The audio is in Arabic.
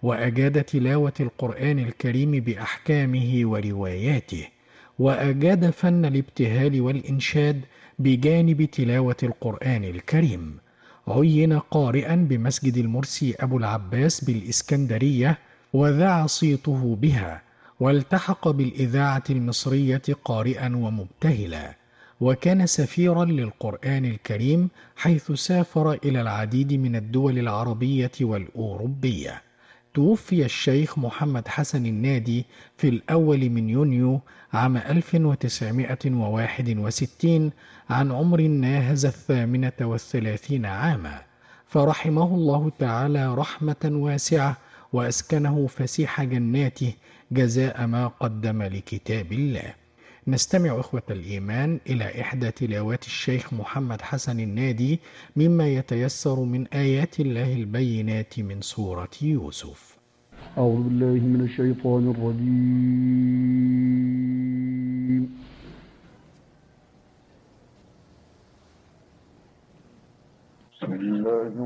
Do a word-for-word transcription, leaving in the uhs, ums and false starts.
وأجاد تلاوة القرآن الكريم بأحكامه ورواياته، وأجاد فن الابتهال والإنشاد بجانب تلاوة القرآن الكريم. عين قارئا بمسجد المرسي أبو العباس بالإسكندرية، وذاع صيته بها، والتحق بالإذاعة المصرية قارئا ومبتهلا، وكان سفيرا للقرآن الكريم حيث سافر إلى العديد من الدول العربية والأوروبية. توفي الشيخ محمد حسن النادي في الأول من يونيو عام ألف وتسعمائة وواحد وستين عن عمر ناهز الثامنة والثلاثين عاما، فرحمه الله تعالى رحمة واسعة، وأسكنه فسيح جناته جزاء ما قدم لكتاب الله. نستمع إخوة الإيمان إلى إحدى تلاوات الشيخ محمد حسن النادي مما يتيسر من آيات الله البينات من سورة يوسف. أعوذ بالله من الشيطان الرجيم. بسم الله